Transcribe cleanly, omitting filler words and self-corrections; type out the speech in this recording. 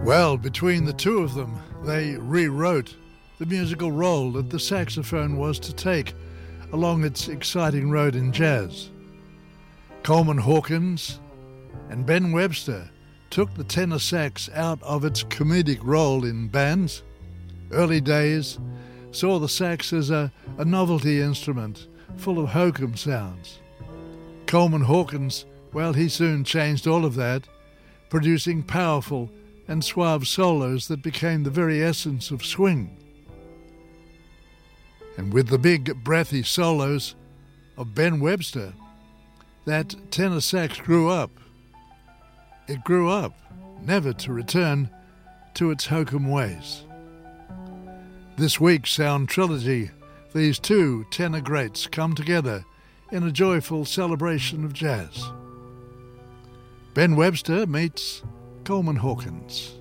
Well, between the two of them, they rewrote the musical role that the saxophone was to take along its exciting road in jazz. Coleman Hawkins and Ben Webster took the tenor sax out of its comedic role in bands. Early days saw the sax as a novelty instrument full of hokum sounds. Coleman Hawkins, well, he soon changed all of that, producing powerful and suave solos that became the very essence of swing. And with the big, breathy solos of Ben Webster, that tenor sax grew up. It grew up, never to return to its hokum ways. This week's Sound Trilogy, these two tenor greats come together in a joyful celebration of jazz. Ben Webster meets Coleman Hawkins.